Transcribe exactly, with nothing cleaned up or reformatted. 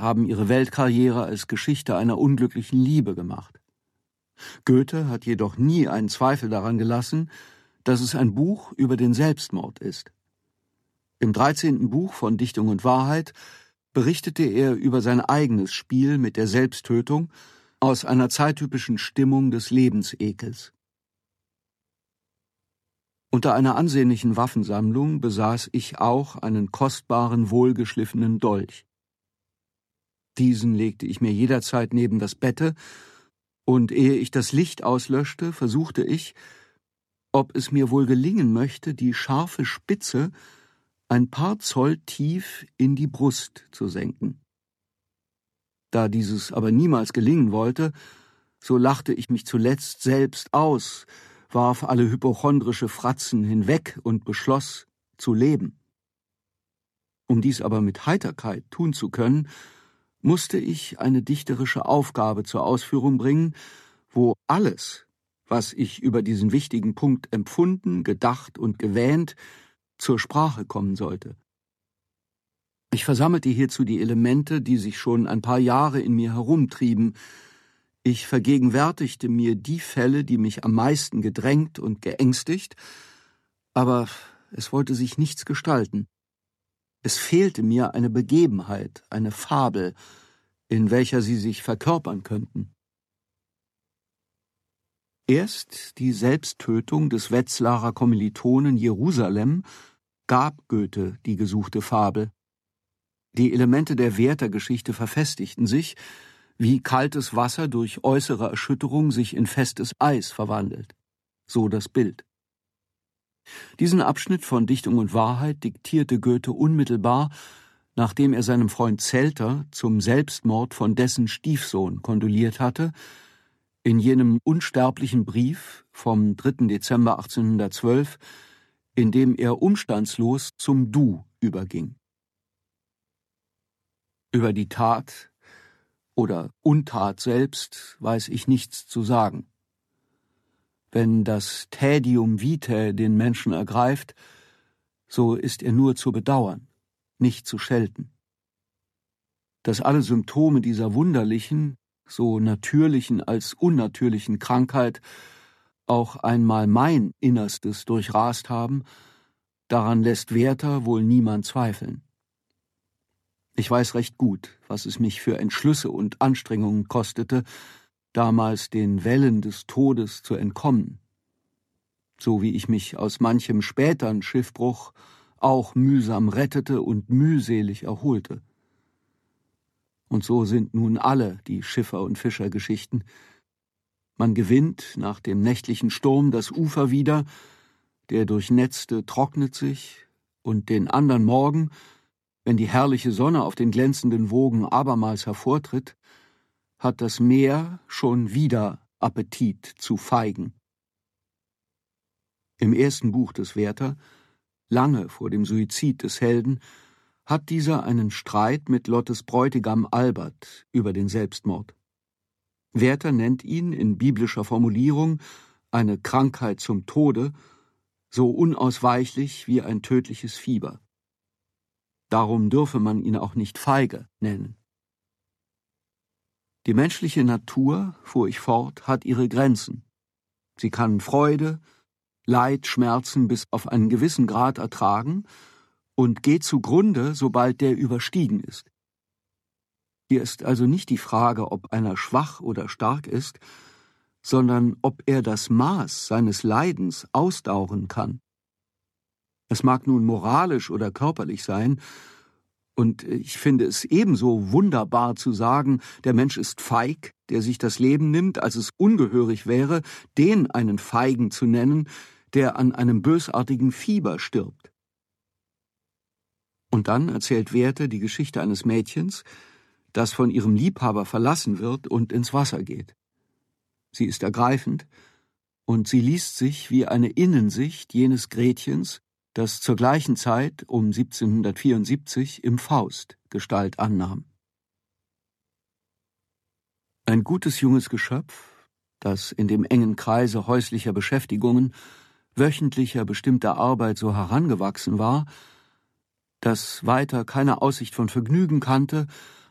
haben ihre Weltkarriere als Geschichte einer unglücklichen Liebe gemacht. Goethe hat jedoch nie einen Zweifel daran gelassen, dass es ein Buch über den Selbstmord ist. Im dreizehnten Buch von Dichtung und Wahrheit berichtete er über sein eigenes Spiel mit der Selbsttötung aus einer zeittypischen Stimmung des Lebensekels. Unter einer ansehnlichen Waffensammlung besaß ich auch einen kostbaren, wohlgeschliffenen Dolch. Diesen legte ich mir jederzeit neben das Bette, und ehe ich das Licht auslöschte, versuchte ich, ob es mir wohl gelingen möchte, die scharfe Spitze ein paar Zoll tief in die Brust zu senken. Da dieses aber niemals gelingen wollte, so lachte ich mich zuletzt selbst aus, warf alle hypochondrische Fratzen hinweg und beschloss, zu leben. Um dies aber mit Heiterkeit tun zu können, musste ich eine dichterische Aufgabe zur Ausführung bringen, wo alles, was ich über diesen wichtigen Punkt empfunden, gedacht und gewähnt, zur Sprache kommen sollte. Ich versammelte hierzu die Elemente, die sich schon ein paar Jahre in mir herumtrieben. Ich vergegenwärtigte mir die Fälle, die mich am meisten gedrängt und geängstigt, aber es wollte sich nichts gestalten. Es fehlte mir eine Begebenheit, eine Fabel, in welcher sie sich verkörpern könnten. Erst die Selbsttötung des Wetzlarer Kommilitonen Jerusalem gab Goethe die gesuchte Fabel. Die Elemente der Werther-Geschichte verfestigten sich, wie kaltes Wasser durch äußere Erschütterung sich in festes Eis verwandelt. So das Bild. Diesen Abschnitt von Dichtung und Wahrheit diktierte Goethe unmittelbar, nachdem er seinem Freund Zelter zum Selbstmord von dessen Stiefsohn kondoliert hatte, in jenem unsterblichen Brief vom dritten Dezember achtzehnhundertzwölf, in dem er umstandslos zum Du überging. Über die Tat oder Untat selbst weiß ich nichts zu sagen. Wenn das Tädium vitae den Menschen ergreift, so ist er nur zu bedauern, nicht zu schelten. Dass alle Symptome dieser wunderlichen, so natürlichen als unnatürlichen Krankheit auch einmal mein Innerstes durchrast haben, daran lässt Werther wohl niemand zweifeln. Ich weiß recht gut, was es mich für Entschlüsse und Anstrengungen kostete, damals den Wellen des Todes zu entkommen, so wie ich mich aus manchem spätern Schiffbruch auch mühsam rettete und mühselig erholte. Und so sind nun alle die Schiffer- und Fischergeschichten. Man gewinnt nach dem nächtlichen Sturm das Ufer wieder, der Durchnetzte trocknet sich, und den andern Morgen, wenn die herrliche Sonne auf den glänzenden Wogen abermals hervortritt, hat das Meer schon wieder Appetit zu Feigen. Im ersten Buch des Werther, lange vor dem Suizid des Helden, hat dieser einen Streit mit Lottes Bräutigam Albert über den Selbstmord. Werther nennt ihn in biblischer Formulierung eine Krankheit zum Tode, so unausweichlich wie ein tödliches Fieber. Darum dürfe man ihn auch nicht feige nennen. Die menschliche Natur, fuhr ich fort, hat ihre Grenzen. Sie kann Freude, Leid, Schmerzen bis auf einen gewissen Grad ertragen und geht zugrunde, sobald der überstiegen ist. Hier ist also nicht die Frage, ob einer schwach oder stark ist, sondern ob er das Maß seines Leidens ausdauern kann. Es mag nun moralisch oder körperlich sein, und ich finde es ebenso wunderbar zu sagen, der Mensch ist feig, der sich das Leben nimmt, als es ungehörig wäre, den einen Feigen zu nennen, der an einem bösartigen Fieber stirbt. Und dann erzählt Werther die Geschichte eines Mädchens, das von ihrem Liebhaber verlassen wird und ins Wasser geht. Sie ist ergreifend, und sie liest sich wie eine Innensicht jenes Gretchens, das zur gleichen Zeit um siebzehnhundertvierundsiebzig im Faust Gestalt annahm. Ein gutes junges Geschöpf, das in dem engen Kreise häuslicher Beschäftigungen, wöchentlicher bestimmter Arbeit so herangewachsen war, das weiter keine Aussicht von Vergnügen kannte